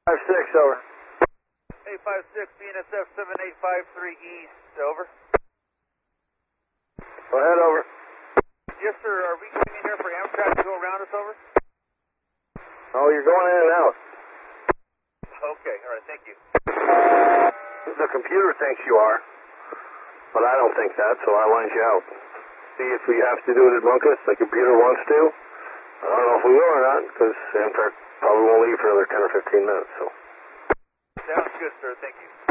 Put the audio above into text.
56, over. 856, BNSF 7853 East, over. Go ahead, over. Yes, sir. Are we coming in here for Amtrak to go around us, over? Oh, you're going in and out. Okay, all right, thank you. The computer thinks you are, but I don't think that, so I lined you out. See if we have to do it at Buncus, the computer wants to. I don't know if we will or not, because Amtrak probably won't leave for another 10 or 15 minutes, so. Sounds good, sir. Thank you.